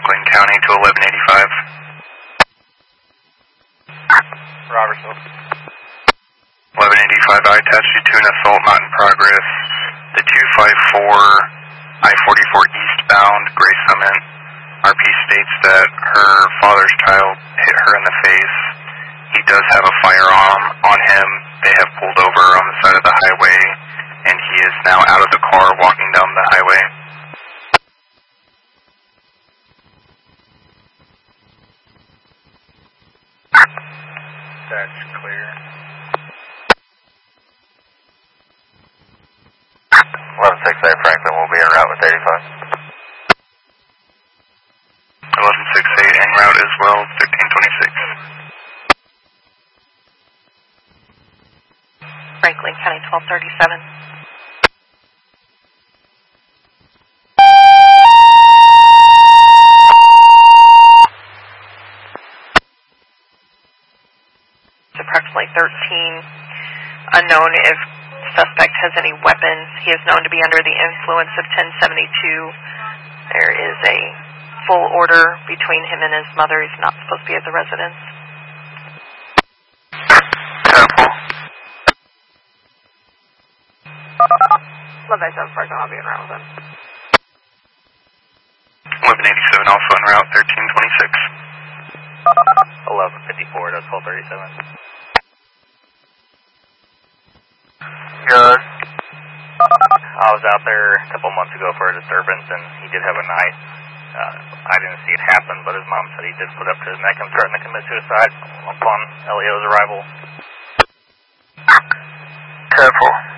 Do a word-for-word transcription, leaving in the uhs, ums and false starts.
Franklin County to eleven eighty-five. Robertsville. eleven eighty-five, I attached you to an assault not in progress. The two five four I forty-four eastbound, Gray Summit. R P states that her father's child hit her in the face. He does have a firearm on him. They have pulled over on the side of the highway, and he is now out of the car walking down the highway. That's clear. eleven six eight Franklin will be en route with eighty-five. eleven six eight en route as well, thirteen twenty-six. Franklin County twelve thirty-seven. It's approximately thirteen. Unknown if suspect has any weapons. He is known to be under the influence of ten seventy-two. There is a full order between him and his mother. He's not supposed to be at the residence. eleven eighty-seven Franklin, I'll be en route with him. eleven eighty-seven also en route, thirteen twenty-six. eleven fifty-four, that's twelve thirty-seven. Good. I was out there a couple months ago for a disturbance, and he did have a knife. Uh, I didn't see it happen, but his mom said he did put up to his neck and threatened to commit suicide upon L E O's arrival. Careful.